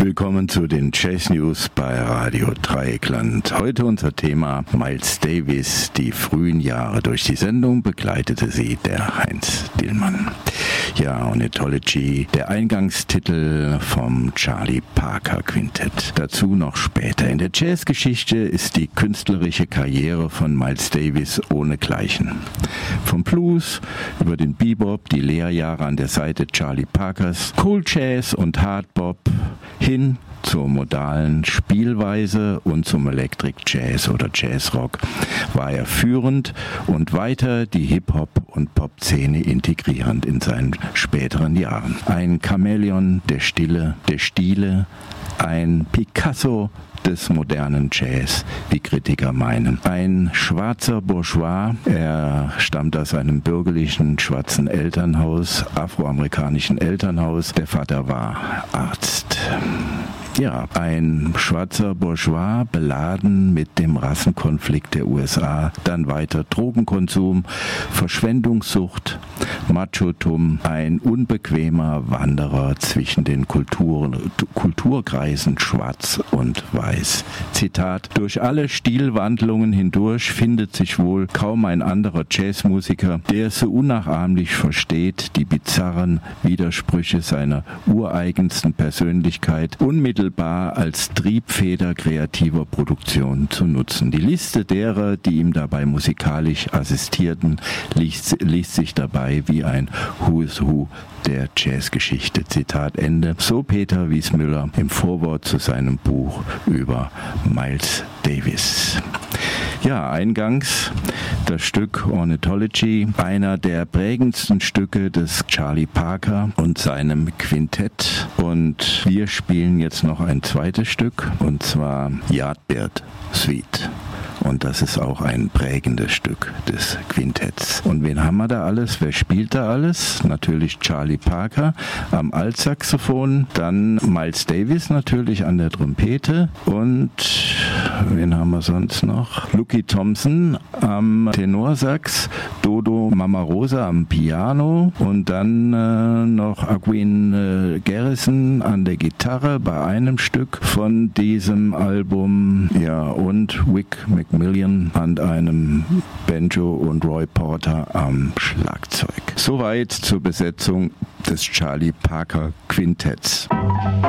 Willkommen zu den Jazz News bei Radio Dreieckland. Heute unser Thema Miles Davis, die frühen Jahre. Durch die Sendung begleitete sie der Heinz Dillmann. Ja, Ornithology, der Eingangstitel vom Charlie Parker Quintett. Dazu noch später. In der Jazzgeschichte ist die künstlerische Karriere von Miles Davis ohnegleichen. Vom Blues über den Bebop, die Lehrjahre an der Seite Charlie Parkers, Cool Jazz und Hard Bop hin zur modalen Spielweise und zum Electric Jazz oder Jazzrock war er führend und weiter die Hip-Hop- und Pop-Szene integrierend in seinen späteren Jahren. Ein Chamäleon der Stile, ein Picasso des modernen Jazz, wie Kritiker meinen. Ein schwarzer Bourgeois, er stammt aus einem bürgerlichen schwarzen Elternhaus, afroamerikanischen Elternhaus. Der Vater war Arzt. Ja, ein schwarzer Bourgeois, beladen mit dem Rassenkonflikt der USA, dann weiter Drogenkonsum, Verschwendungssucht, Machotum, ein unbequemer Wanderer zwischen den Kulturkreisen Schwarz und Weiß. Zitat: Durch alle Stilwandlungen hindurch findet sich wohl kaum ein anderer Jazzmusiker, der so unnachahmlich versteht, die bizarren Widersprüche seiner ureigensten Persönlichkeit unmittelbar als Triebfeder kreativer Produktion zu nutzen. Die Liste derer, die ihm dabei musikalisch assistierten, liest sich dabei wie ein Who is Who der Jazzgeschichte. Zitat Ende. So Peter Wiesmüller im Vorwort zu seinem Buch über Miles Davis. Ja, eingangs das Stück Ornithology, einer der prägendsten Stücke des Charlie Parker und seinem Quintett. Und wir spielen jetzt noch ein zweites Stück, und zwar Yardbird Suite. Und das ist auch ein prägendes Stück des Quintetts. Und wen haben wir da alles? Wer spielt da alles? Natürlich Charlie Parker am Altsaxophon, dann Miles Davis natürlich an der Trompete und wen haben wir sonst noch? Lucky Thompson am Tenorsax, Dodo Mamarosa am Piano und dann noch Aguin Garrison an der Gitarre bei einem Stück von diesem Album. Ja, und Wick Macmillan an einem Banjo und Roy Porter am Schlagzeug. Soweit zur Besetzung des Charlie Parker Quintetts.